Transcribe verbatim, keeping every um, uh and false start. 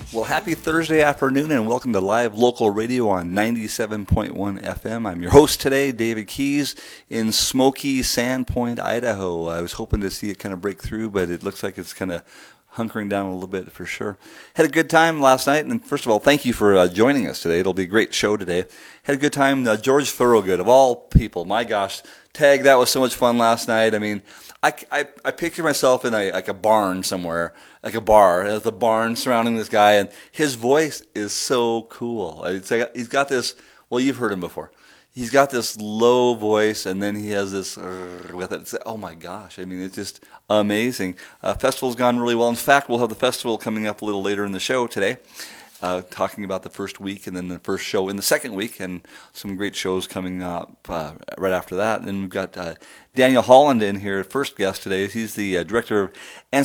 Well, happy Thursday afternoon and welcome to Live Local Radio on ninety-seven point one F M. I'm your host today, David Keys, in smoky Sandpoint, Idaho. I was hoping to see it kind of break through, but it looks like it's kind of hunkering down a little bit for sure. Had a good time last night, and first of all, thank you for uh, joining us today. It'll be a great show today. Had a good time. Uh, George Thorogood, of all people, my gosh, Tag, that was so much fun last night. I mean, I, I, I picture myself in a, like a barn somewhere, like a bar. There's a barn surrounding this guy, and his voice is so cool. It's like, he's got this, well, you've heard him before. He's got this low voice, and then he has this uh, with it. It's, oh my gosh! I mean, it's just amazing. Uh, festival's gone really well. In fact, we'll have the festival coming up a little later in the show today, uh, talking about the first week and then the first show in the second week, and some great shows coming up uh, right after that. And then we've got uh, Daniel Holland in here, first guest today. He's the uh, director of